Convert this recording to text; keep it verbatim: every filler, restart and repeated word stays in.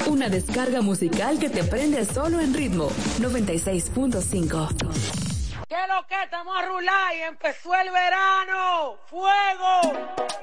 Una descarga musical que te prende solo en Ritmo noventa y seis punto cinco. ¿Qué es lo que estamos a rular y empezó el verano? ¡Fuego!